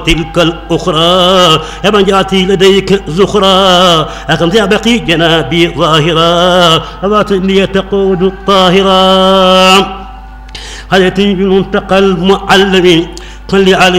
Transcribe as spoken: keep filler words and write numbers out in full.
تلك الأخرى يا من جاتي لديك زخرا أخذ بقي جنابي ظاهرا أباتني تقود الطاهرا هذا تنجل منتقى المعلم صل عليه